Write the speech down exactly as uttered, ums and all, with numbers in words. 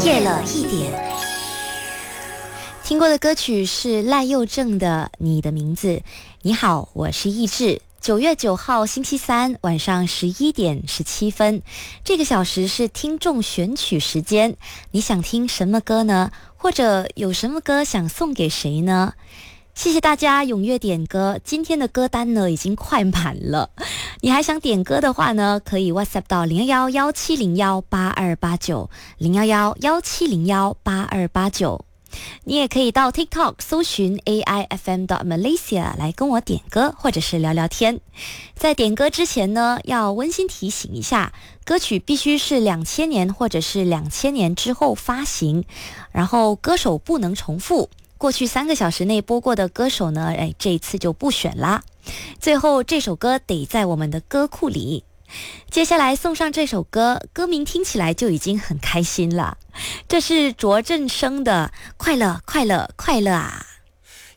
夜了一点。听过的歌曲是赖佑正的《你的名字》。你好，我是易志。九月九号星期三晚上十一点十七分，这个小时是听众选曲时间。你想听什么歌呢？或者有什么歌想送给谁呢？谢谢大家踊跃点歌，今天的歌单呢已经快满了。你还想点歌的话呢，可以 WhatsApp 到零幺幺七零幺八二八九 零幺幺幺七零幺八二八九。你也可以到 TikTok 搜寻 A I F M Malaysia 来跟我点歌或者是聊聊天。在点歌之前呢，要温馨提醒一下，歌曲必须是两千年或者是两千年之后发行，然后歌手不能重复。过去三个小时内播过的歌手呢，哎，这一次就不选啦。最后这首歌得在我们的歌库里。接下来送上这首歌，歌名听起来就已经很开心了。这是卓振生的《快乐快乐快乐啊》。